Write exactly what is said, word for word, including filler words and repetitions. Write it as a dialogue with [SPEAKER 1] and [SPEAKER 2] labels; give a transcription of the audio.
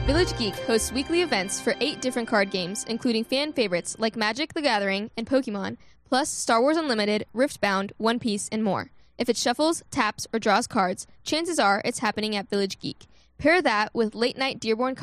[SPEAKER 1] Village Geek hosts weekly events for eight different card games, including fan favorites like Magic the Gathering and Pokemon, plus Star Wars Unlimited, Riftbound, One Piece, and more. If it shuffles, taps, or draws cards, chances are it's happening at Village Geek. Pair that with late-night Dearborn